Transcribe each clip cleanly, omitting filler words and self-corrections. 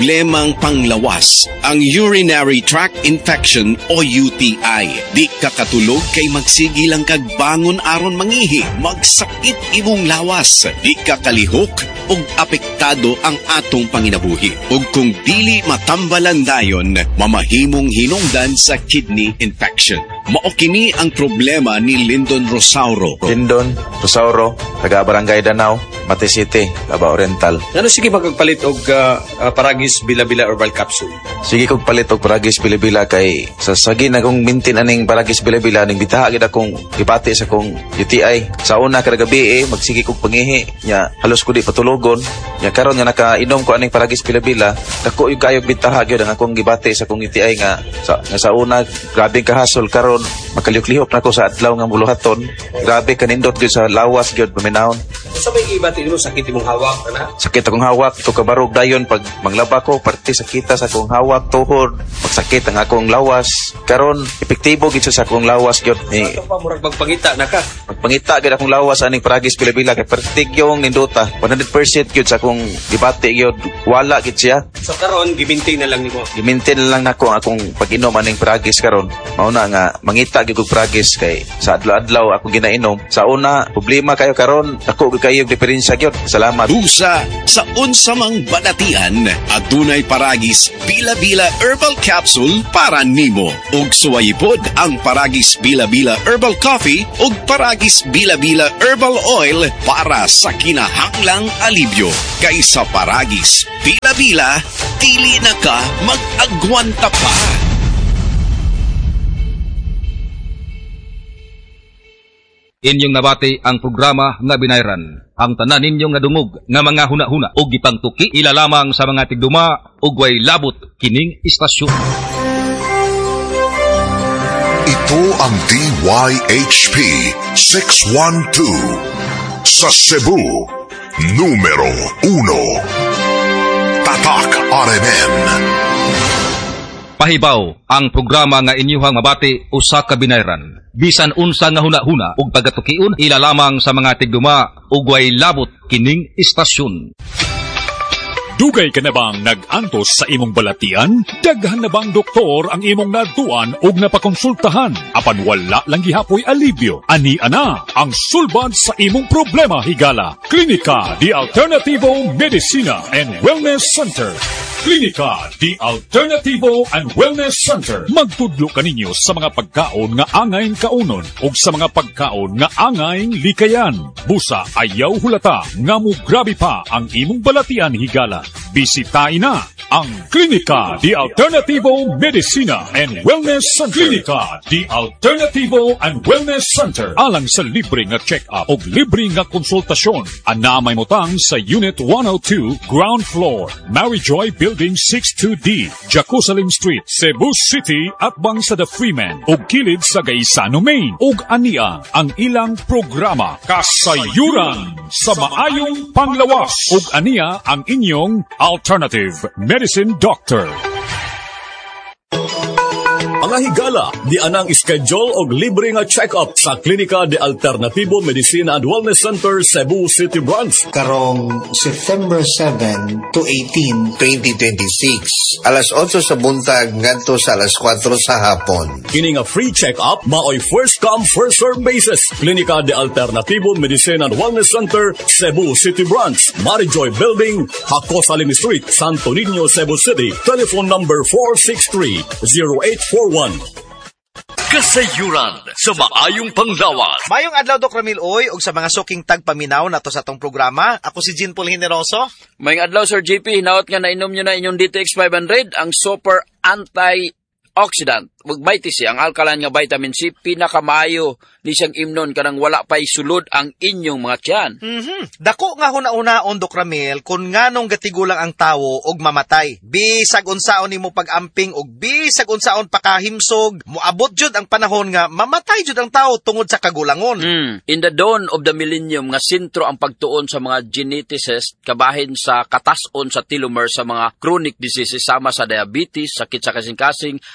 Problemang panglawas, ang urinary tract infection o UTI. Di ka katulog kay magsigilang kagbangon aron mangihi, magsakit imong lawas. Di ka kalihok ug apektado ang atong panginabuhi. Ug kung dili matambalan dayon, mamahimong hinungdan sa kidney infection. Mao kini ang problema ni Lyndon Rosauro. Lyndon Rosauro, taga Barangay Danau, Mate City, Davao Oriental. Ano sige magpalit og Paragis Bila-Bila Herbal Capsule? Sige kog palit og Paragis Bila-Bila kay sa sagi na kong mintin aning Paragis Bila-Bila ning bitaha gid akong ipati sa kong UTI. Sa una kada gabi magsige kog pangihi nya halos ko di patulogon. Nya karon nga nakainom ko aning Paragis Bila-Bila, dako yung kayog bitaha gyud ang akong gibati sa kong UTI nga sa una grabe kahasol karon makaliyok-lihok nako sa adlaw nga buluhaton. Grabe kanindot gyud sa lawas gyud paminahon. Sa may ibati mo sakit imong hawak ana? Sakit akong hawak to kabarog dayon pag manglaba ko parte sakita sa akong hawak tuhod, magsakit ang akong lawas. Karon epektibo gid sa akong lawas gyud. Ato pa murag magpangita na ka. Magpangita gid akong lawas aning Paragis Bila-Bila kay pertig yung ninduta. 100% gyud sa akong gibati gyud. Wala gid siya. So karon gimintin na lang nimo. Gimintin lang nako akong pag-inom aning Paragis karon. Mao na nga mangita gyud og Paragis kay sa adlaw-adlaw ako ginainom. Sa una problema kayo karon ako kayo diferensya gyud. Salamat. Busa sa unsa mang badatian, adunay Paragis Bila-Bila Herbal Capsule para nimo. Ug suwayipod ang Paragis Bila-Bila Herbal Coffee ug Paragis Bila-Bila Herbal Oil para sa kinahanglang alibyo. Kay sa Paragis Bila-Bila, dili na ka mag-agwanta pa. Inyong nabati ang programa nga binayran. Ang tanan ninyong nadungog nga mga huna-huna o gipangtuki ilalamang sa mga tigduma ug way labot kining istasyon. Ito ang DYHP 612 sa Cebu, numero 1. Tatak RMN. Pahibaw ang programa nga inyuhang mabati usa ka binayran. Bisan unsa nga huna-huna ug pagatukion ilalamang sa mga tigduma ug way labot kining istasyon. Dugay ka na bang nag-antos sa imong balatian? Daghan na bang doktor ang imong natuan ug napakonsultahan? Apan wala lang gihapoy alibyo. Ani ana ang sulbad sa imong problema higala. Klinika di Alternativo Medicina and Wellness Center. Klinika di Alternativo and Wellness Center. Magtudlo kaninyo sa mga pagkaon nga angayng kaunon ug sa mga pagkaon nga angayng likayan. Busa ayaw hulata nga mo grabe pa ang imong balatian higala. Bisitahin na ang Klinika di Alternativo Medicina and Wellness Center. Klinika di Alternativo and Wellness Center. Alang sa libre nga check-up o libre nga konsultasyon. Anamay mo tang sa Unit 102, Ground Floor, Maryjoy Building 62D, Jerusalem Street, Cebu City at bang sa The Freeman o kilid sa Gaisano, Maine. Ug ania ang ilang programa Kasayuran sa maayong panglawas. Ug ania ang inyong Alternative Medicine Doctor. Mga higala, di anang schedule og libre nga check-up sa Klinika de Alternativo Medicina and Wellness Center, Cebu City Branch. Karong September 7 to 18, 2026. Alas 8 sa buntag ngadto sa alas 4 sa hapon. Kini nga free check-up maoy first come first serve basis. Klinika de Alternativo Medicina and Wellness Center, Cebu City Branch, Maryjoy Building, Hacosalim Street, Santo Niño, Cebu City. Telephone number 463-0841. Kasayuran sa maayong panglawas. Mayong adlaw Dok Ramil Oy ug sa mga suking tagpaminaw nato sa tong programa. Ako si Jean Paul Generoso. Mayong adlaw Sir JP, hinaot nga nainom nyo na inyong DTX 500, ang super antioxidant. Magbaytisi ang alkaline nga vitamin C, pinakamayo ni siyang imnon kanang wala pa'y sulod ang inyong mga tiyan. Dako nga huna-unaon Dok Ramil kung nganong gatigulang ang tawo og mamatay. Bisag unsaon nimo pag-amping og bisag unsaon pakahimsog, moabot jud ang panahon nga mamatay jud ang tawo tungod sa kagulangon. In the dawn of the millennium nga sentro ang pagtuon sa mga geneticists kabahin sa katason sa telomere sa mga chronic diseases sama sa diabetes, sakit sa kasing-kasing,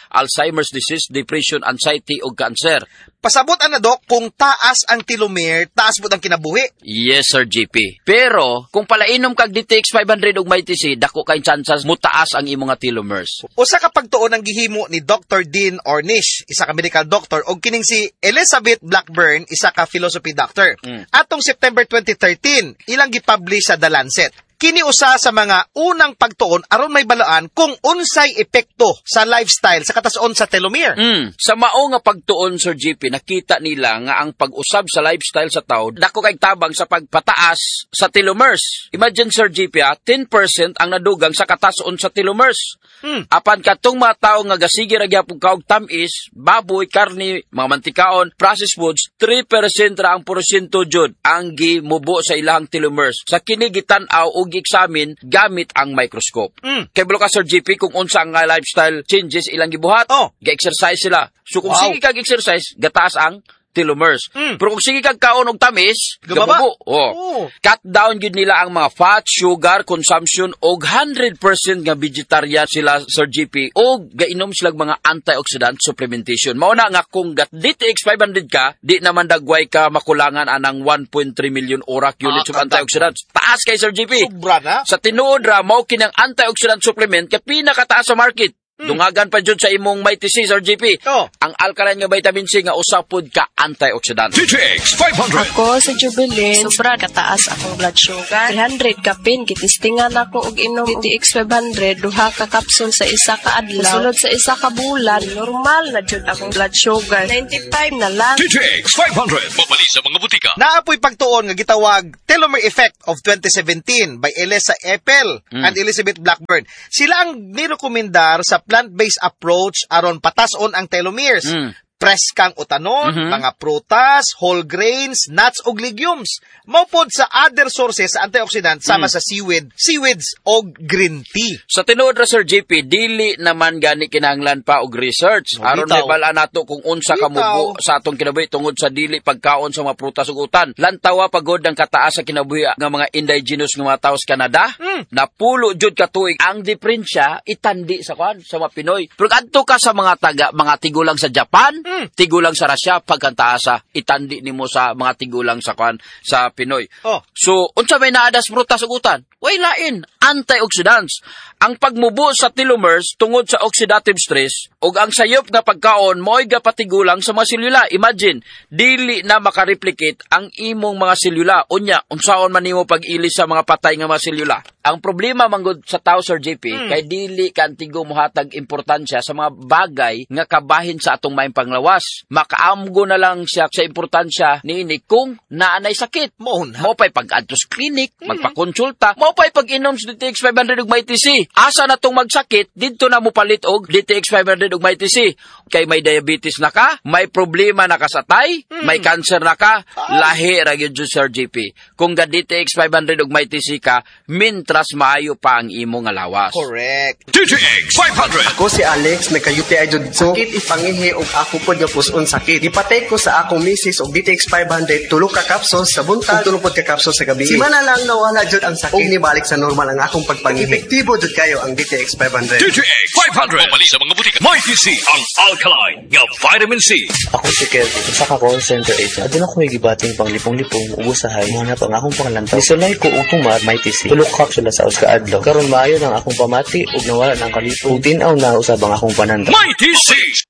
Alzheimer's disease, depression, anxiety ug cancer. Pasabot ana Dok, kung taas ang telomere, taas po ang kinabuhi. Yes, Sir GP. Pero, kung palainom kag DTX 500 ug MyTC, dako kay chances mutaas ang imong telomeres. Usa ka pagtuon ang gihimo ni Dr. Dean Ornish, isa ka medical doctor, og kining si Elizabeth Blackburn, isa ka philosophy doctor. Atong September 2013, ilang gipublish sa The Lancet. Kini usa sa mga unang pagtuon aron may balaan kung unsay epekto sa lifestyle sa katason sa telomere. Sa mao nga pagtuon, Sir GP, nakita nila nga ang pag-usab sa lifestyle sa tao dako kay tabang sa pagpataas sa telomeres. Imagine, Sir GP, 10% ang nadugang sa katason sa telomeres. Apan katong mga tao nga gasige ra gyapon kaog tamis, baboy, karni, mga mantikaon, processed foods, 3% ra ang porsyento jud ang gimubo sa ilahang telomeres. Sa kini gitan-aw og examine gamit ang microscope. Kay bulo ka, Sir GP, kung unsa ang lifestyle changes ilang gibuhat, ga-exercise sila. So kung sige kag exercise, gataas ang telomeres. Pero kung sige kag kaon og tamis, gabubo. Cut down gid nila ang mga fat, sugar consumption og 100% nga vegetarian sila, Sir GP, og gainom sila mga antioxidant supplementation. Mao na nga kung DTX 500 ka, di naman dagway ka makulangan anang 1.3 million ORAC units of antioxidants. Taas kay Sir GP. Sobra na. Sa tinuod ra mao kinang antioxidant supplement kay pinakataas sa market. Dungagan pa jud sa imong MyTC, Sir GP. Ang alkaline nga vitamin C nga usapod ka antioxidant. DTX 500. Ako sa Jubilin, sobra kataas akong blood sugar. 300 kapin, kitistingan ako og inom DTX 500, duha ka kapsul sa isa ka adlaw. Sulod sa isa ka bulan, normal na jud akong blood sugar. 95 na lang. DTX 500. Mabali sa mga butika. Naapoy pagtuon nga gitawag Telomere Effect of 2017 by Elisa Eppel and Elizabeth Blackburn. Sila ang nirekomendar sa plant-based approach aron patason ang telomeres. Preskang utanon, mga prutas, whole grains, nuts ug legumes. Maupod sa other sources sa antioxidant sama sa seaweeds og green tea. Sa tinuod ra, Sir GP, dili naman gani kinahanglan pa og research. Aron may bala nato kung unsa ka mubo sa atong kinabuhi tungod sa dili pagkaon sa mga prutas ug utan. Lantawa pagod ang kataas sa kinabuhi nga mga indigenous nga mga tawo sa Canada. Napulo jud ka tuig ang diferensya itandi sa sa mga Pinoy. Pero adto ka sa mga tigulang sa Japan, tigulang sa Russia, pagkantaasa itandi nimo sa mga tigulang sa sa Pinoy. So unsa may naadas prutas ug utan? Way lain, antioxidants. Ang pagmubo sa telomeres tungod sa oxidative stress ug ang sayop nga pagkaon mo'y gapatigulang sa mga selula. Imagine, dili na makareplicate ang imong mga selula. Unya, unsaon man nimo pag-ilis sa mga patay nga mga selula? Ang problema manggod sa tao, Sir JP, kay dili kantigo mohatag importansya sa mga bagay nga kabahin sa atong maayong panglawas. Makaamgo na lang siya sa importansya niini kung naanay sakit. Mo pa'y pag-adto sa klinik, magpakonsulta, mo pa'y pag-inom sa DTX 500 ug MyTC. Asa na tong magsakit, dito na mo palit og DTX 500 ug MyTC. Kay may diabetes na ka, may problema na ka sa tay, may cancer na ka, lahi ra gyud Sir JP. Kung ga DTX 500 ug MyTC ka, mintras maayo pa ang imo nga lawas. Correct. DTX 500. Ako si Alex, nagka-UTI jud sakit ipangihi og ako pod nga puson sakit. Ipatay ko sa akong misis og DTX 500 tulo ka kapsul sa buntag, tulo pod ka kapsul sa gabi. Simana lang nawala jud ang sakit. Og nibalik sa normal ang akong pagpangihi. Epektibo jud kayo ang DTX 500. DTX 500. Mabali sa mga butika. MyTC ang alkaline nga vitamin C. Ako si Kelvin, sa ka-call center agent. Adun ako gibating pang lipong-lipong ubusahay. Mga pang akong pangalantaw. Nisulay ko og tumar MyTC. Tulok kapsula sa us kaadlaw. Karon maayo nang akong pamati ug nawala nang kalipong. Tinaw na usab ang akong pananda. MyTC.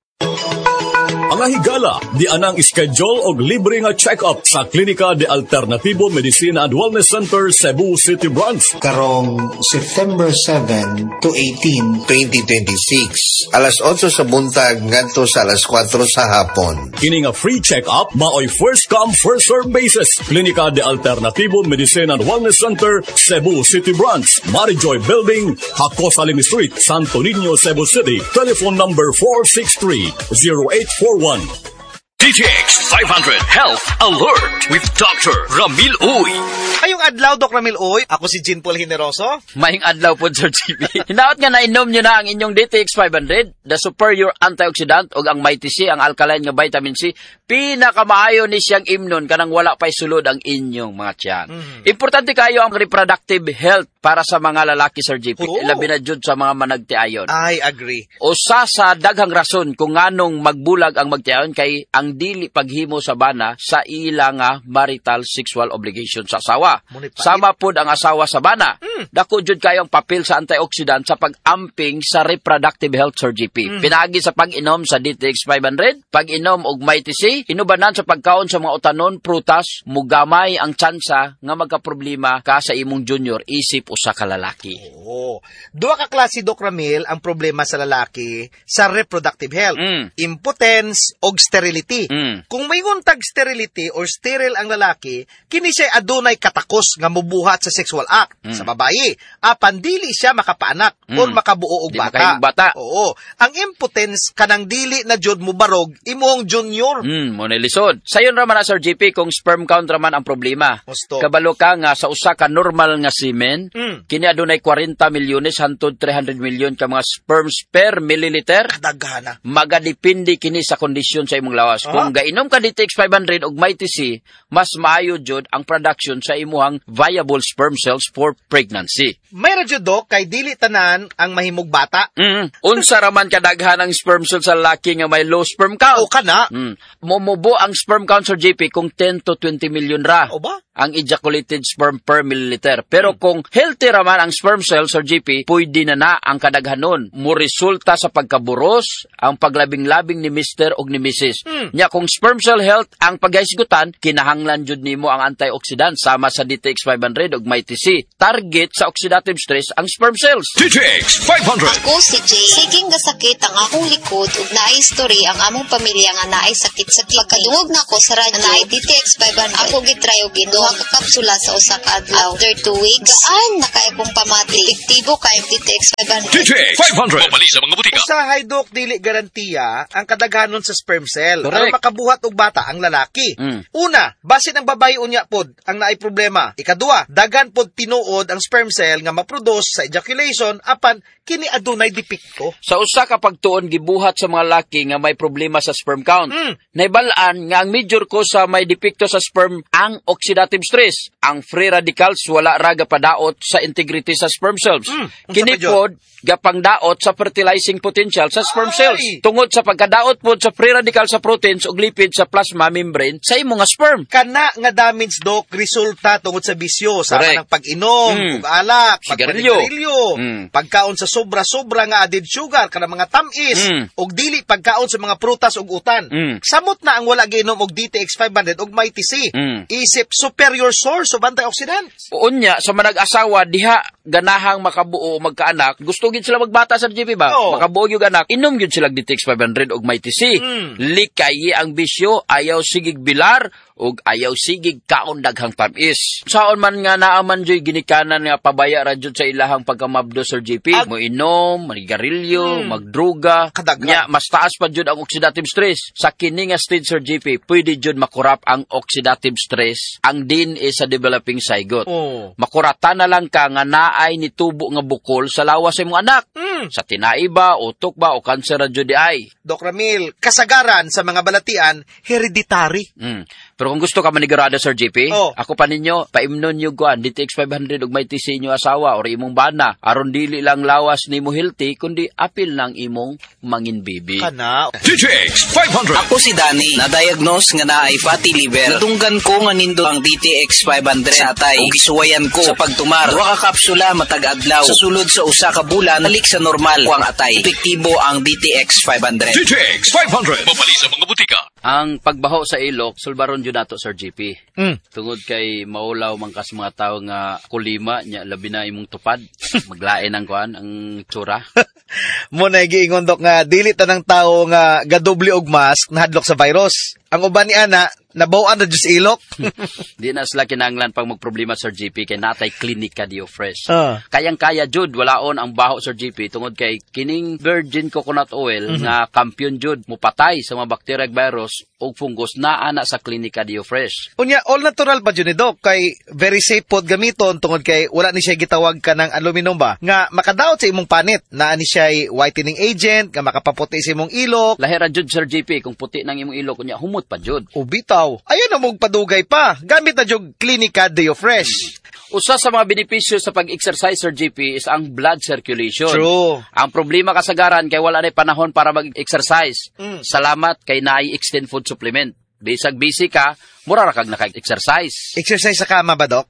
Ang higala, di anang schedule og libre nga check-up sa Klinika de Alternativo Medicina and Wellness Center, Cebu City Branch. Karong September 7 to 18, 2026. Alas 8 sa buntag ngadto sa alas 4 sa hapon. Kini nga free check-up maoy first come first serve basis. Klinika de Alternativo Medicina and Wellness Center, Cebu City Branch, Marijoy Building, Hakos Alim Street, Santo Niño, Cebu City. Telephone number 463-0841. DTX 500 Health Alert with Dr. Ramil Uy. Ayong adlaw, Dr. Ramil Uy. Ako si Jean Paul Generoso. Maing adlaw po, Sir GB. Hinaot nga nainom nyo na ang inyong DTX 500, the superior antioxidant o ang MyTC, ang alkaline nga vitamin C. Pinakamaayo ni siyang imnon kanang wala pa'y sulod ang inyong mga tiyan. Importante kayo ang reproductive health para sa mga lalaki, Sir JP. Labi na jud sa mga managtiayon. I agree. Usa sa daghang rason kung nganong magbulag ang magtiayon kay ang dili paghimo sa bana sa ila nga marital sexual obligation sa asawa. Sama pod ang asawa sa bana. Dako jud kayo ang papel sa antioxidant sa pag-amping sa reproductive health, Sir JP. Pinagi sa pag-inom sa DTX 500, pag-inom og Mighty C, inubanan sa pagkaon sa mga utanon, prutas, mugamay ang tsansa nga magkaproblema ka sa imong junior isip usa ka lalaki. Duha ka klase, Doc Ramil, ang problema sa lalaki sa reproductive health. Impotence o sterility. Kung may nguntag sterility or sterile ang lalaki, kini siya adunay katakos nga mubuhat sa sexual act. Sa babae, apan dili siya makapaanak or makabuo og bata. Oo. Ang impotence kanang dili na jud mubarog imong junior. Mo lisod. Sayon ra man Sir JP kung sperm count ra man ang problema. Kabalo ka nga sa usa ka normal nga semen, kini adunay 40 milyones hangtod 300 milyon ka mga sperms per milliliter. Kadagana. Magadepende kini sa kondisyon sa imong lawas. Kung gainom ka DTX 500 og Mighty C, mas maayo jud ang production sa imuhang viable sperm cells for pregnancy. May radyo, Doc, kay dili tanan ang mahimog bata. Unsa ra man kadaghan ang sperm cells sa lalaki nga may low sperm count. O kana. Momubo ang sperm count, Sir JP, kung 10 to 20 million ra. O ba? Ang ejaculated sperm per milliliter. Pero kung healthy raman ang sperm cells, Sir JP, pwede na ang kadaghanon. Muresulta sa pagkaburos, ang paglabing-labing ni Mr. o ni Mrs. Nya kung sperm cell health ang paghaisgutan, kinahanglan jud nimo ang antioxidant sama sa DTX 500 ug Mighty C. Target sa oxidative stress ang sperm cells. DTX 500. Ako si Jay. Siging gasakit ang akong likod ug naay history ang among pamilya nga naay sakit-sakit. Pagkadungog na ko sa radyo, naay DTX 500. Ako gitry og duha ka kapsula sa usa ka adlaw. After 2 weeks, gaan na kay akong pamati. Epektibo kay DTX 500. DTX 500. Mabali sa mga butika. Usahay, Doc, dili garantiya ang kadaghanon sa sperm cell. Correct. Aron makabuhat og bata ang lalaki. Una, basin ang babae unya pod ang naay problema. Ikaduha, daghan pod tinuod ang sperm cell nga ma-produce sa ejaculation apan kini adunay depekto. Sa usa ka pagtuon gibuhat sa mga lalaki nga may problema sa sperm count. Naibal-an nga ang major cause sa may depekto sa sperm ang oxidative stress. Ang free radicals wala ra gapadaot sa integrity sa sperm cells. Kini pod gapangdaot sa fertilizing potential sa sperm cells. Tungod sa pagkadaot pod sa free radicals sa proteins ug lipids sa plasma membrane sa imong nga sperm. Kana nga damage, Doc, resulta tungod sa bisyo sa ng pag-inom ug alak, pagsigarilyo, pagkaon sa sobra-sobra nga added sugar kana mga tamis ug dili pagkaon sa mga prutas ug utan. Samot na ang wala giinom og DTX 500 ug Mighty C. Isip superior source of antioxidants. Unya sa manag-asawa diha ganahang makabuo o magkaanak, gusto gid sila magbata sa GP ba? Makabuo gyud anak, inom gyud sila DTX 500 ug Mighty C. Likayi ang bisyo, ayaw sigig bilar ug ayaw sigig kaon daghang tamis. Saon man nga naaman joy ginikanan nga pabaya ra jud sa ilahang pagkamabdo, Sir JP. Mo inom, manigarilyo, magdruga. Nya mas taas pa jud ang oxidative stress. Sa kini nga stage, Sir JP, pwede jud makurap ang oxidative stress ang DNA sa developing zygote. Makuratan na lang ka nga naay nitubo nga bukol sa lawas sa imong anak. Sa tinai ba, utok ba, o kanser ra jud di ay. Doc Ramil, kasagaran sa mga balatian, hereditary. Pero kung gusto ka manigurado, Sir JP, ako pa ninyo, paimnon nyo kuan, DTX 500 ug Mighty C inyo asawa or imong bana. Aron dili lang lawas ni mo healthy, kundi apil ng imong mangin baby. Kana. DTX 500. Ako si Danny, na-diagnose nga naay fatty liver. Natunggan ko nga nindo ang DTX 500 sa atay. Ug gisuwayan ko sa pagtumar. Duha ka kapsula matag adlaw. Sa sulod sa usa ka bulan, balik sa normal ko ang atay. Epektibo ang DTX 500. DTX 500. Mabali sa mga butika. Ang pagbaho sa ilok, sulbaron yun nato, Sir JP. Tungod kay maulaw man kas mga tao nga kulima, nya labi na imong tupad. Maglain ang kuan, ang tsura. Muna giingon, Dok, nga dili tanang tao nga gadoble og mask nahadlok sa virus. Ang uban ni ana, nabawaan na Diyos ilok. Di na sila kinanglan pang magproblema, Sir GP, kay natay Clinica Dio Fresh. Kayang-kaya, Jud, walaon ang baho, Sir GP, tungod kay kining virgin coconut oil nga kampiyon, Jud, mupatay sa mga bacteria, virus, o fungus na ana sa Clinica Dio Fresh. Unya, all natural pa dyan ni Doc, kay very safe pod gamiton, tungod kay wala ni siya gitawag ka ng aluminum ba, nga makadaot sa imong panit, na ni siya whitening agent, nga makapaputi sa imong ilok. Lahira, Jud, Sir GP, kung puti ng imong ilok, kunya humot pa, Jud. Ubitaw, ayun na mong padugay pa, gamit na Jud Clinica Dio Fresh. Usa sa mga benepisyo sa pag-exercise, Sir GP, is ang blood circulation. True. Ang problema kasagaran kay wala na panahon para mag-exercise. Salamat kay naay extend food supplement. Bisag busy ka, mura ra kag naka-exercise. Exercise sa kama ba, Doc?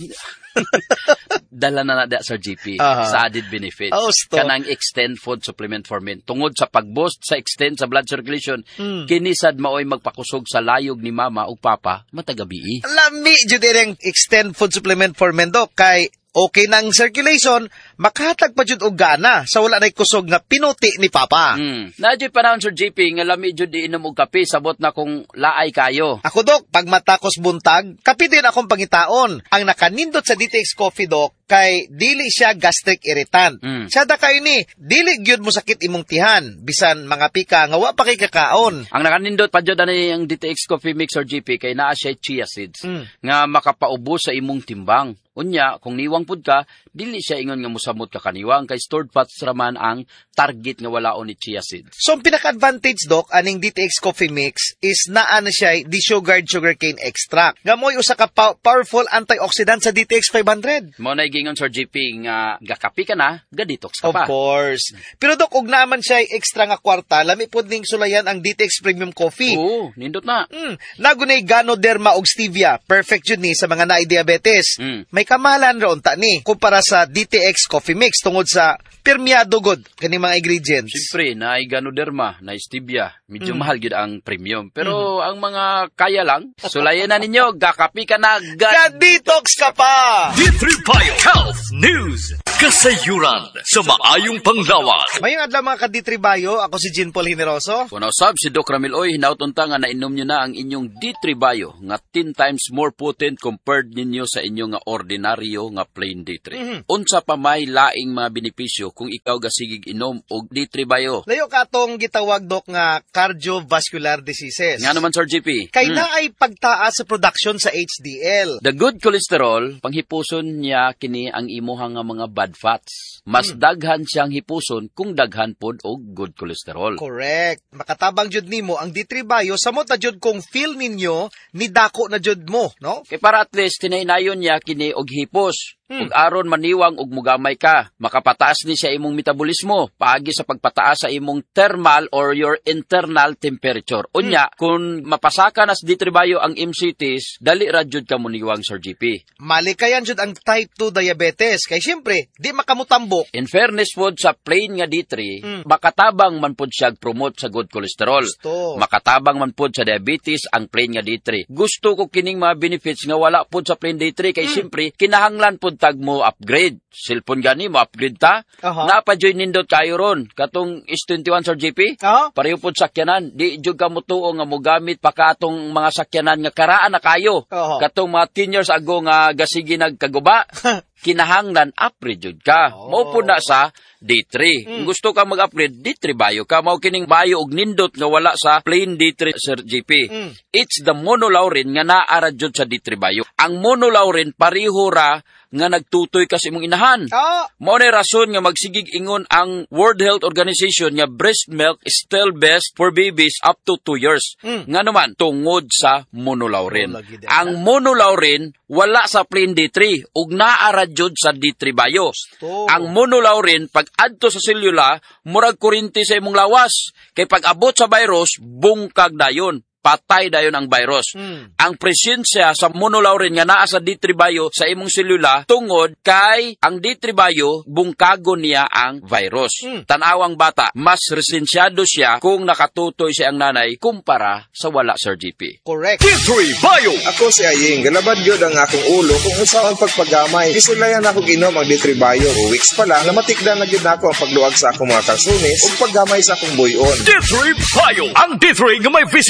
Dala na Sir GP, sa added benefits. Kanang extend food supplement for men. Tungod sa pag-boost sa extend sa blood circulation, kinisad maoy magpakusog sa layog ni mama o papa matagabi. Lami, Jud, ang extend food supplement for men, Doc, kay okay ng circulation, makahatag pa jud og gana sa wala nay kusog nga pinuti ni Papa. Nadyo panahon, Sir GP, nga lami jud inom og kape, sabot na kung laay kayo. Ako, Doc, pag matakos buntag, kape din akong pangitaon. Ang nakanindot sa DTX Coffee, Doc, kay dili siya gastric irritant. Siya da kayo ni, dili gyud mo sakit imong tihan, bisan mga pika nga wa pa kay kakaon. Ang nakanindot pa jud ani ang DTX Coffee Mix, Sir GP, kay naa siya chia seeds nga makapaubos sa imong timbang. Unya, kung niwang pud ka, dili siya ingon nga musamot ka kaniwang, kay stored fats raman ang target nga walaon ni chia seeds. So, ang pinaka-advantage, Doc, aning DTX Coffee Mix is naa na siya desugared sugarcane extract. Nga mo'y usa ka powerful antioxidant sa DTX 500. Mo na gingon, Sir GP, nga gakapi ka na, ga-detox ka pa. Of course. Pero, Doc, og naman siya extra nga kwarta, lami pud ning sulayan ang DTX Premium Coffee. Oo, nindot na. Nagunay Ganoderma og stevia. Perfect yun ni sa mga naay diabetes. May kamahalan raon ta ni kumpara sa DTX Coffee Mix tungod sa permeado god kani mga ingredients. Siyempre, na Ganoderma, na stevia, medyo mahal gid ang premium. Pero ang mga kaya lang, sulayan na ninyo, gakapi ka na, ga-detox ka pa! D3 Bio Health News, kasayuran sa maayong panglawas. Mayong adlaw mga ka-D3 Bio, ako si Jean Paul Generoso. Kung nausab si Doc Ramil Oy, hinautunta nga nainom nyo na ang inyong D3 Bio, nga 10 times more potent compared ninyo sa inyong nga ordinaryo nga plain D3. Unsa pa may laing mga benepisyo kung ikaw gasigig inom og D3 Bio? Layo ka atong gitawag, Doc, nga cardiovascular diseases. Nga naman, Sir GP. Kay na ay pagtaas sa production sa HDL. The good cholesterol, panghipuson niya kini ang imuhang nga mga bad fats. Mas daghan siyang hipuson kung daghan pod og good cholesterol. Correct. Makatabang jud nimo ang D3 Bio samot na jud kung feel ninyo ni dako na jud mo, no? Kay para at least tinaynayon niya kini og hipos. Ug aron maniwang og mugamay ka, makapataas ni siya imong metabolismo paagi sa pagpataas sa imong thermal or your internal temperature. Unya, kung mapasaka na sa D3 Bio ang MCTs, dali ra jud ka muniwang, Sir GP. Malikayan jud ang type 2 diabetes kay syempre di makamutambok. In fairness pod sa plain nga D3, makatabang man pod siya promote sa good cholesterol. Makatabang man pod sa diabetes ang plain nga D3. Gusto ko kining mga benefits nga wala pod sa plain D3 kay syempre kinahanglan pod tag mo upgrade. Cellphone gani mo upgrade ta. Napa-join nindot kayo ron. Katong S21, Sir GP. Pareho pod sakyanan. Di jud ka mutuo nga mo gamit pa katong mga sakyanan nga karaan na kayo. Katong mga 10 years ago nga gasigi nagkaguba. Kinahanglan upgrade jud ka. Mao pod na sa D3. Kung gusto ka mag-upgrade, D3 Bio ka. Mao kining bio og nindot nga wala sa plain D3, Sir GP. It's the monolaurin nga naara jud sa D3 Bio. Ang monolaurin pareho ra nga nagtutoy ka sa imong inahan. Mao na rason nga magsigig ingon ang World Health Organization nga breast milk is still best for babies up to 2 years. Nga naman, tungod sa monolaurin. Ang monolaurin wala sa plain D3 ug naara jud sa D3 Bio. Ang monolaurin pag adto sa selula murag kuryente sa imong lawas kay pag abot sa virus bungkag dayon. Patay dayon ang virus. Ang presensya sa monolaurin nga naa sa D3 Bio sa imong selula tungod kay ang D3 Bio bungkago niya ang virus. Tanawang bata, mas resensyado siya kung nakatutoy siya ang nanay kumpara sa wala, Sir GP. Correct. D3 Bio! Ako si Aying, galabad yun ang akong ulo kung usaon pagpagamay. Isulayan ako ginom ang D3 Bio. 2 weeks pa lang, namatikdan na gid ako ang pagluag sa akong mga kalsunis ug paggamay sa akong buyon. D3 Bio! Ang D3 nga may visyo! Ang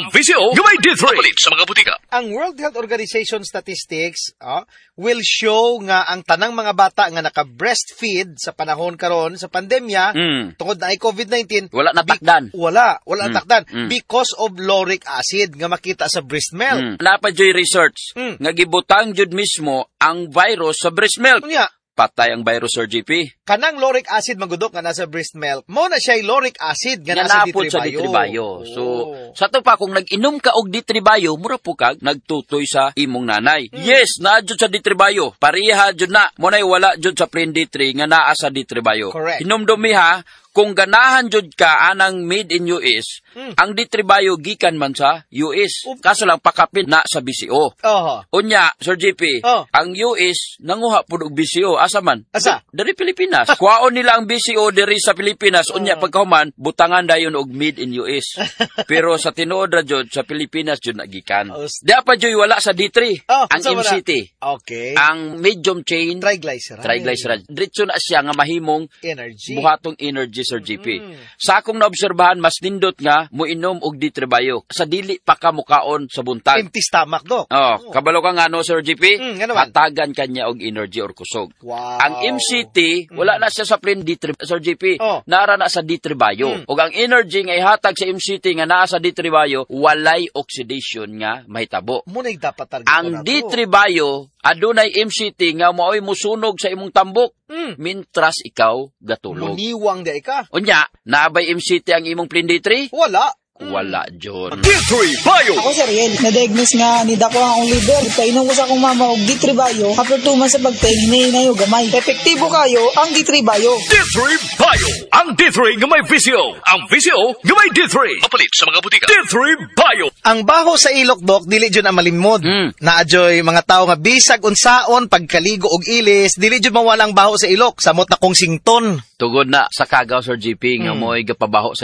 ang VCO gamay D3. Palit sa mga butika. Ang World Health Organization statistics will show nga ang tanang mga bata nga naka-breastfeed sa panahon karon sa pandemya tungod na ay COVID-19 wala natakdan. Wala natakdan because of lauric acid nga makita sa breast milk. Napadyoy research nga gibutang jud mismo ang virus sa breast milk. Patay ang virus, Sir GP. Kanang lauric acid magudok nga nasa breast milk, mo na siya lauric acid nga nasa ditribayo. So, sa to pa, kung nag-inom ka og ditribayo, mura po kag nagtutoy sa imong nanay. Yes, naa jud sa ditribayo. Pareha jud na. Munay wala jud sa plain D3 nga naa sa ditribayo. Correct. Hinumdumi ha, kung ganahan jud ka anang made in US, ang ditribayo gikan man sa US. Kaso lang pakapin na sa BCO. Unya, Sir GP, ang US nanguha pud og BCO asa man? Asa? Dari Pilipinas. Kuhaon nila ang BCO diri sa Pilipinas, unya pagkahuman butangan dayon og made in US. Pero sa tinuod ra jud sa Pilipinas jud nagikan. Di pa jud wala sa D3. Ang MCT. Okay. Ang medium chain triglyceride. Diretso na siya nga mahimong buhatong energy, Sir GP. Sa akong naobserbahan, mas nindot nga muinom og ditribayo. Sa dili pa ka mukaon sa buntag. Empty stomach, Dok. Kabalo ka nga no, Sir GP? Ano hatagan kanya og energy or kusog. Wow. Ang MCT, wala na siya sa plain D3, Sir GP. Nara na sa ditribayo. Og ang energy nga ihatag sa MCT nga naa sa ditribayo, walay oxidation nga mahitabo. Munay dapat target ang ditribayo, adunay MCT nga maoy musunog sa imong tambok. Mintras ikaw gatulog. Muniwang da ka. Unya, naabay MCT ang imong plain D3? Wala, John. D3 Bio! Ako si Ariel. Na-diagnose nga ni dako ang akong liver. Painom ko sa akong mama og D3 Bio. After 2 months sa pagtahinay na yung gamay. Epektibo kayo ang D3 Bio. D3 Bio! Ang D3 gamay VCO. Ang VCO gamay D3. Papalit sa mga butika. D3 Bio! Ang baho sa ilok, Dok, dili jud ang malimod. Naadyoy mga tao nga bisag unsaon pagkaligo og ilis, dili jud mawalang baho sa ilok. Samot na kong sington. Tugod na sa kagaw, Sir GP, nga mo'y gapabaho sa